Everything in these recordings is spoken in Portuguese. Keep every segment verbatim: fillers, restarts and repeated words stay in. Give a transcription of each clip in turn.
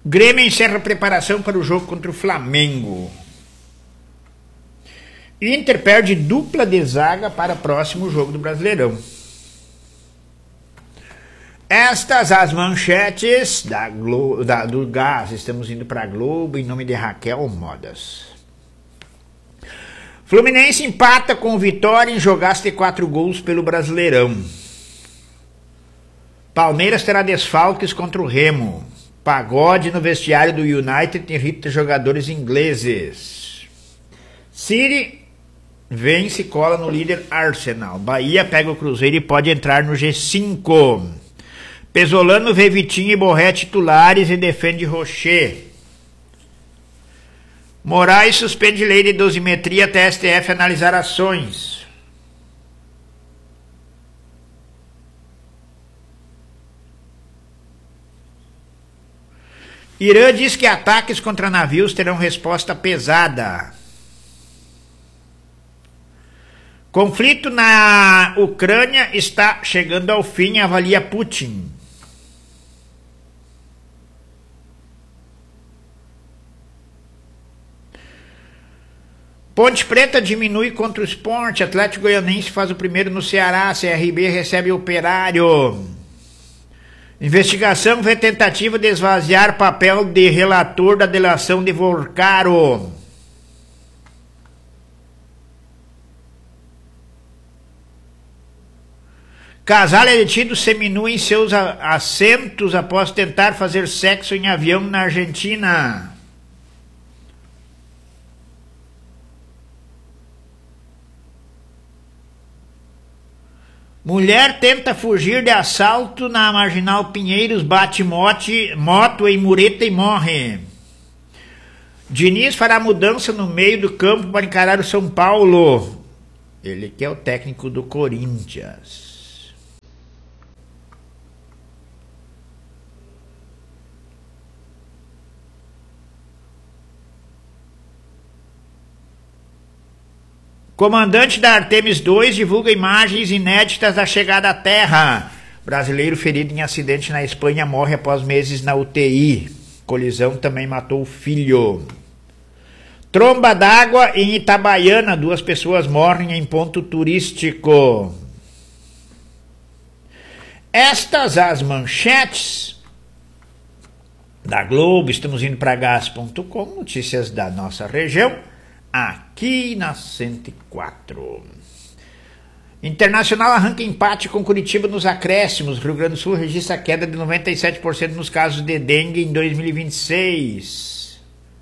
Grêmio encerra a preparação para o jogo contra o Flamengo. Inter perde dupla de zaga para o próximo jogo do Brasileirão. Estas as manchetes da Glo- da, do Gás. Estamos indo para a Globo em nome de Raquel Modas. Fluminense empata com Vitória em jogaço de quatro gols pelo Brasileirão. Palmeiras terá desfalques contra o Remo. Pagode no vestiário do United irrita jogadores ingleses. City vence e cola no líder Arsenal. Bahia pega o Cruzeiro e pode entrar no G cinco. Pesolano vê Vitinho e Borré titulares e defende Rocher. Moraes suspende lei de dosimetria até S T F analisar ações. Irã diz que ataques contra navios terão resposta pesada. Conflito na Ucrânia está chegando ao fim, avalia Putin. Ponte Preta diminui contra o Sport. Atlético Goianense faz o primeiro no Ceará. C R B recebe o Operário. Investigação vê tentativa de esvaziar papel de relator da delação de Vorcaro. Casal é detido seminua em seus assentos após tentar fazer sexo em avião na Argentina. Mulher tenta fugir de assalto na Marginal Pinheiros, bate mote, moto em mureta e morre. Diniz fará mudança no meio do campo para encarar o São Paulo. Ele que é o técnico do Corinthians. Comandante da Artemis dois divulga imagens inéditas da chegada à Terra. Brasileiro ferido em acidente na Espanha morre após meses na U T I. Colisão também matou o filho. Tromba d'água em Itabaiana. Duas pessoas morrem em ponto turístico. Estas as manchetes da Globo. Estamos indo para gás ponto com. Notícias da nossa região. Aqui na cento e quatro. Internacional arranca empate com Curitiba nos acréscimos. Rio Grande do Sul registra queda de noventa e sete por cento nos casos de dengue em dois mil e vinte e seis.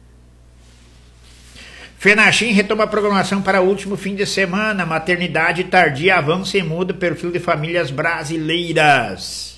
Fenachim retoma a programação para o último fim de semana. Maternidade tardia avança e muda o perfil de famílias brasileiras.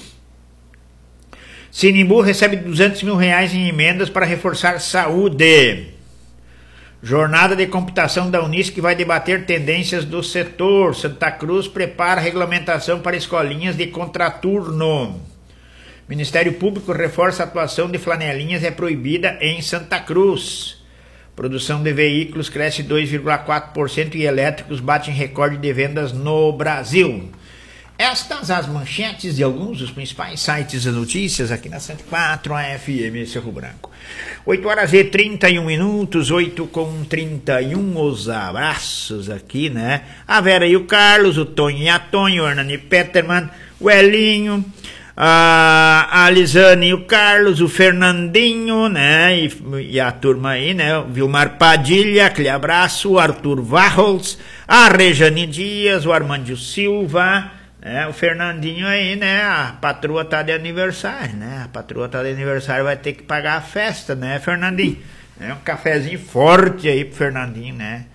Sinimbu recebe duzentos mil reais em emendas para reforçar saúde. Jornada de computação da Unisc vai debater tendências do setor. Santa Cruz prepara regulamentação para escolinhas de contraturno. Ministério Público reforça a atuação de flanelinhas é proibida em Santa Cruz. Produção de veículos cresce dois vírgula quatro por cento e elétricos batem recorde de vendas no Brasil. Estas as manchetes de alguns dos principais sites de notícias aqui na cento e quatro, a F M Cerro Branco. oito horas e trinta e um minutos, oito com trinta e um, os abraços aqui, né? A Vera e o Carlos, o Tonho e a Tonho, o Hernani Peterman, o Elinho, a, a Lisane e o Carlos, o Fernandinho, né? E, e a turma aí, né? O Vilmar Padilha, aquele abraço, o Arthur Varros, a Rejane Dias, o Armandio Silva, é, o Fernandinho aí, né? A patroa tá de aniversário, né? A patroa tá de aniversário, vai ter que pagar a festa, né, Fernandinho? É um cafezinho forte aí pro Fernandinho, né?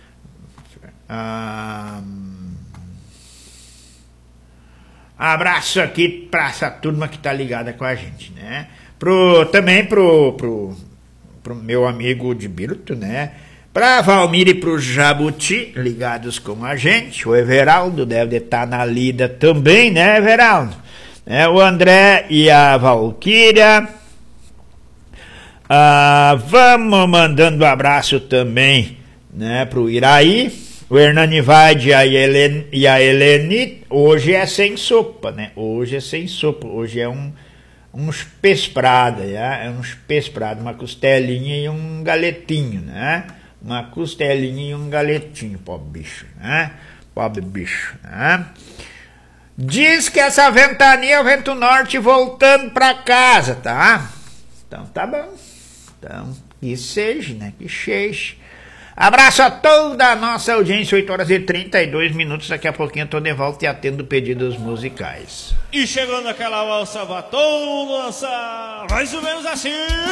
Ah, abraço aqui pra essa turma que tá ligada com a gente, né? Pro, também pro, pro, pro meu amigo de Birto, né? Para Valmir e para o Jabuti, ligados com a gente. O Everaldo deve estar na lida também, né, Everaldo? É, o André e a Valquíria. Ah, vamos mandando um abraço também, né, para o Iraí. O Hernani Vade e, e a Eleni. Hoje é sem sopa, né? Hoje é sem sopa. Hoje é um uns pesprada, é? uns pesprada, uma costelinha e um galetinho, né? Uma costelinha e um galetinho, pobre bicho, né? Pobre bicho, né? Diz que essa ventania é o vento norte voltando para casa, tá? Então tá bom. Então, que seja, né? Que seja. Abraço a toda a nossa audiência, oito horas e trinta e dois minutos. Daqui a pouquinho eu tô de volta e atendo pedidos musicais. E chegando aquela valsa batonça, mais ou menos assim.